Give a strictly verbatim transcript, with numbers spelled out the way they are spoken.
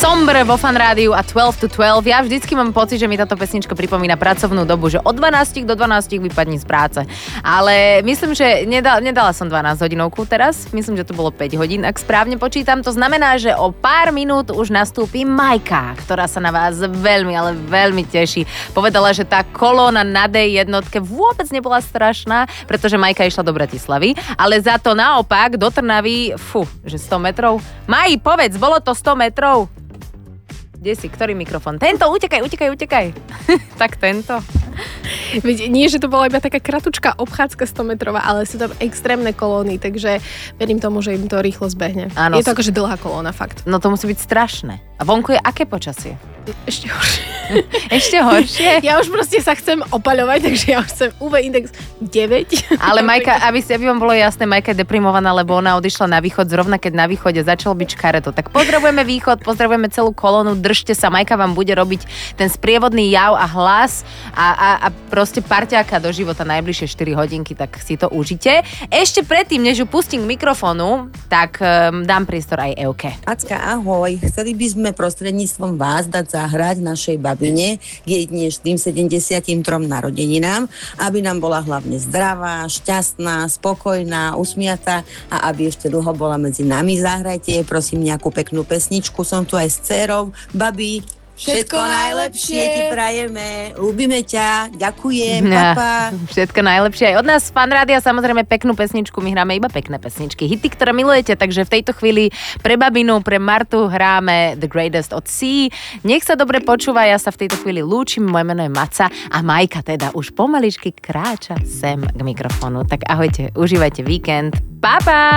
Somber vo Fan Rádiu a twelve to twelve. Ja vždycky mám pocit, že mi táto pesnička pripomína pracovnú dobu, že od dvanástich do dvanástich vypadni z práce. Ale myslím, že nedala, nedala som dvanásť hodinovku teraz. Myslím, že to bolo päť hodín, ak správne počítam. To znamená, že o pár minút už nastúpi Majka, ktorá sa na vás veľmi, ale veľmi teší. Povedala, že tá kolóna na dé jednotke vôbec nebola strašná, pretože Majka išla do Bratislavy, ale za to naopak do Trnavy, fú, že sto metrov. Maji, povedz, bolo to sto metrov? Kde si? Ktorý mikrofón? Tento, utekaj, utekaj, utekaj. Tak tento. Veď nie, že to bola iba taká kratučká obchádzka sto metrová, ale sú tam extrémne kolóny, takže verím tomu, že im to rýchlo zbehne. Áno, je to akože dlhá kolóna, fakt. No to musí byť strašné. A vonku je aké počasie? Ešte horšie. Ešte horšie? Ja už proste sa chcem opaľovať, takže ja už chcem ú vé index deväť. Ale Majka, aby, si, aby vám bolo jasné, Majka je deprimovaná, lebo ona odišla na východ, zrovna keď na východe začal byť škaredo. Tak pozdravujeme východ, pozdravujeme celú kolónu, držte sa, Majka vám bude robiť ten sprievodný jav a hlas a, a, a proste parťáka do života najbližšie štyri hodinky, tak si to užite. Ešte predtým, než ju pustím k mikrofónu, tak um, dám priestor aj Euke. Acka, ahoj. Chceli by sme prostredníctvom vás dať zahrať našej babine k jej dnešným sedemdesiatym trom narodeninám, aby nám bola hlavne zdravá, šťastná, spokojná, usmiatá a aby ešte dlho bola medzi nami. Zahrajte jej prosím nejakú peknú pesničku. Som tu aj s dcérou. Babi, všetko najlepšie ti prajeme, ľúbime ťa, ďakujem, papa. Všetko najlepšie aj od nás z Fan Rádia, samozrejme peknú pesničku, my hráme iba pekné pesničky, hity, ktoré milujete, takže v tejto chvíli pre babinu, pre Martu hráme The Greatest od C. Nech sa dobre počúva, ja sa v tejto chvíli lúčim, moje meno je Maca a Majka teda už pomaličky kráča sem k mikrofónu. Tak ahojte, užívajte víkend, pa pa!